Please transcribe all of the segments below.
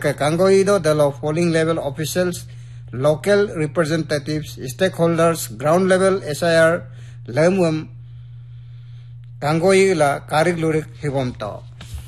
Deloke Kangoido Delo polling level officials, local representatives, stakeholders, ground level SIR, Lemwem Kangoila Karik Lurik Hibomto.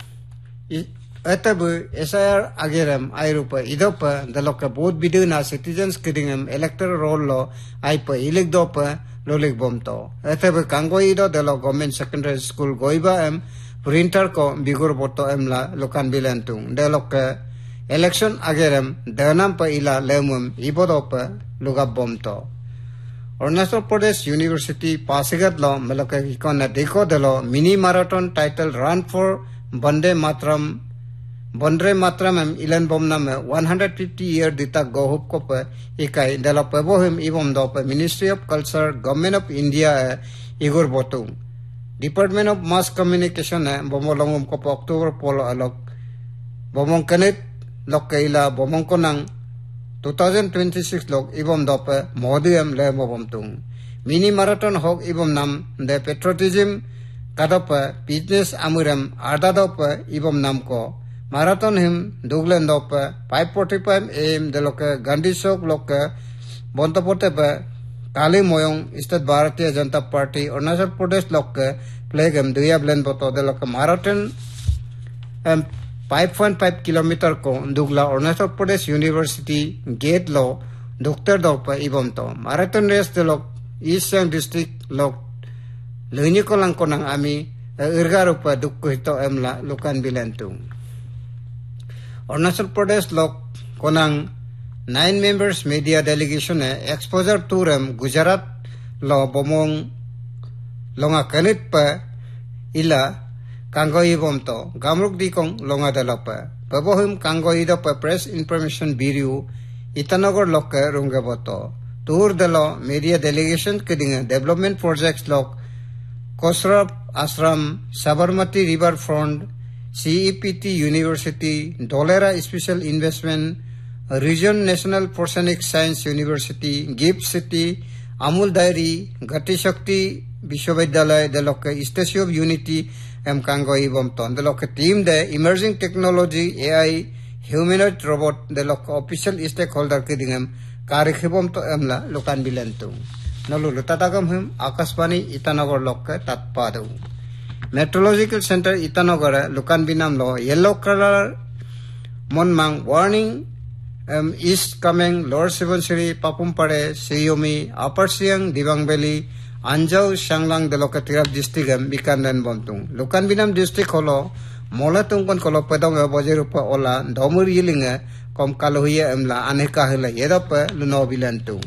Etabu SIR Agerem Airupa Idopa Deloka both biduna citizens kiddingem electoral roll law Ipa Iligdopa Lulik Bomto. Etabu Kangoido Delo Government Secondary School Goiba M. Printer ko bigur boto emla lukan bilentung deloke election agerem danam pa ila lemum ibodo pa lugab bomto. Arunachal Pradesh University Pasigat lo meloke ikona deko delo mini marathon title run for Bande Matram em ilan bomna me 150 year dita gohup ko pa ikai delo pebohim ibom do pa Ministry of Culture Government of India igur botung. Department of Mass Communication bomolongum ko po October polo alok bomong kanit lok kaila bomong ko nang 2026 lok ibom dope modium le bomtung mini marathon hok ibom nam de patriotism kadope business amuram arda dope ibom nam ko marathon him duglen dope 5:45 am de lok Gandhi Chowk lok bontopote pe Kali Moyong State Bharatiya Janata Party Arunachal Pradesh lok plegam duya blend boto de lok marathon 5.5 kilometer ko dugla Arunachal Pradesh University gate lo Dr. Dopa ibom to marathon race de lok East Siang district lok leuni ko lang ko nang ami irgarupa dukko ito emla lukan bilentung Arunachal Pradesh lok konang 9 members media delegation exposure tourum Gujarat lo bomong longa kanit pa ila Kangoi bomto gamruk dikong longa dalapa pabohim Kangoi do pa press information bureau Itanagar loke runga boto tour dalo media delegation kedinga development projects lok Kosrap Ashram Sabarmati River Front CEPT University Dolera Special Investment Region National Forsanic Science University, Gift City, Amul Dairy, Gati Shakti Vishwavidyalaya, the local Statue of Unity, Kangoi Bomton, the local team, the emerging technology, AI, humanoid robot, the local official stakeholder Kidingam, Karikibomto Emla, Lukan Bilentung. Nolu Tatagam him, Akasbani, Itanagar Loka, Tatpadu. Meteorological Center, Itanagara, Lukan Binam Law, yellow color, Monmang, warning. East coming, Lower Subansiri, Papumpare, Siyomi, Upper Siang, Dibang Valley, Anjau, Shanglang, the Lokatirap district, Bikandan Bontung. Lukan Binam district holo, Molatungkon kolo pedong Bajirupa Ola, Domur Yilinga, Kom Kaluhia Emla, Aneka Hila, Yedopa, Lunobilantung.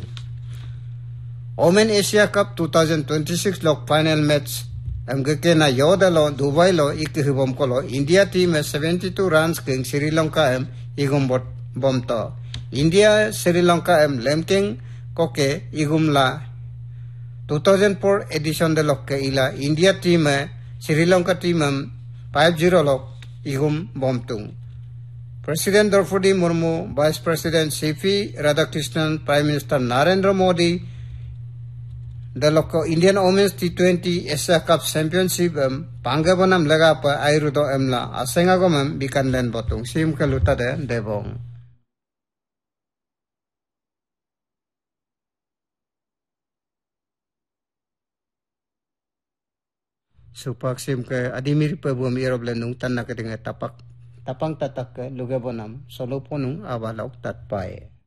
Omen Asia Cup 2026 lok final match. Gakena Yodalo, Dubai lo, Ikihibom Kolo, India team has 72 runs king Sri Lanka Igumbot. Bomto India Sri Lanka Lemking Koke Igumla 2004 edition de lokke ila India team Sri Lanka team 5-0 lok Igum Bomtung President Draupadi Murmu Vice President C.P. Radhakrishnan Prime Minister Narendra Modi the local Indian Women's T20 Asia Cup Championship Pangabanam Lagapa Airudo Emla Asengagomem Bikanlen Botung Sim Kaluta de Debong Supaksim ke adimir pe buam iroblenung tanna ke dengan tapang tatak ke lugabonam soloponung abalok tatpae.